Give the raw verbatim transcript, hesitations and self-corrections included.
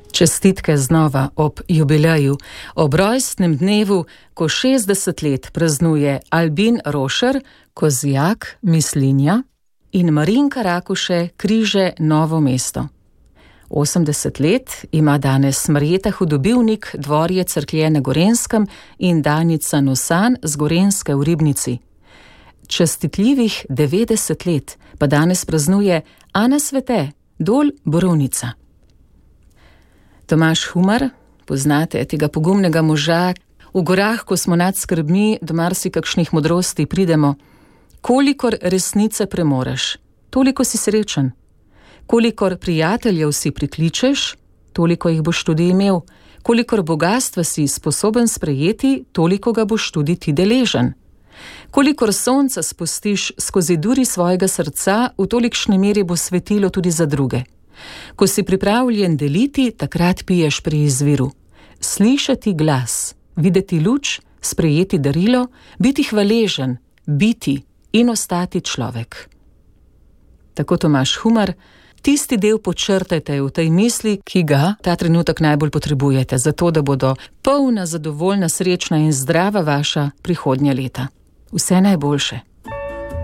Čestitke znova ob jubileju, ob rojstnem dnevu, ko šestdeset let praznuje Albin Rošer, Kozjak, Mislinja in Marinka Rakuše, Križe, Novo mesto. osemdeset let ima danes Marjeta Hudobivnik, Dvorje Cerklje na Gorenjskem in Danica Nosan z Gorenjske v Ribnici. Čestitljivih devetdeset let pa danes praznuje Ana Svete, Dol Borovnica. Tomaž Humar, poznate tega pogumnega moža, v gorah, ko smo nad skrbmi, do marsikakšnih modrosti pridemo. Kolikor resnice premoreš, toliko si srečen. Kolikor prijateljev si prikličeš, toliko jih boš tudi imel. Kolikor bogastva si sposoben sprejeti, toliko ga boš tudi ti deležen. Kolikor sonca spustiš skozi duri svojega srca, v tolikšni meri bo svetilo tudi za druge. Ko si pripravljen deliti, takrat piješ pri izviru. Slišati glas, videti luč, sprejeti darilo, biti hvaležen, biti in ostati človek. Tako Tomaž Humar, tisti del počrtajte v tej misli, ki ga ta trenutek najbolj potrebujete, zato da bodo polna, zadovoljna, srečna in zdrava vaša prihodnja leta. Vse najboljše.